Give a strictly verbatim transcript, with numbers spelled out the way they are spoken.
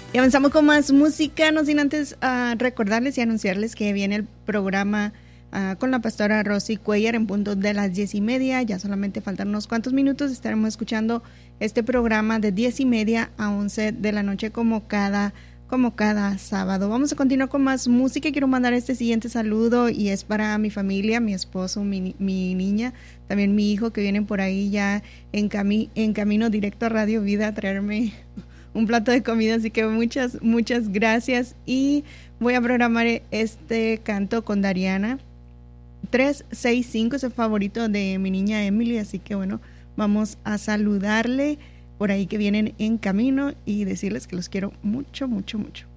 Y avanzamos con más música, no sin antes uh, recordarles y anunciarles que viene el programa uh, con la pastora Rosy Cuellar en punto de las diez y media. Ya solamente faltan unos cuantos minutos. Estaremos escuchando este programa de diez y media a once de la noche como cada, como cada sábado. Vamos a continuar con más música. Quiero mandar este siguiente saludo y es para mi familia, mi esposo, mi, mi niña, también mi hijo que vienen por ahí ya en, cami en camino directo a Radio Vida a traerme un plato de comida, así que muchas, muchas gracias. Y voy a programar este canto con Dariana. tres seis cinco es el favorito de mi niña Emily, así que bueno, vamos a saludarle por ahí que vienen en camino y decirles que los quiero mucho, mucho, mucho.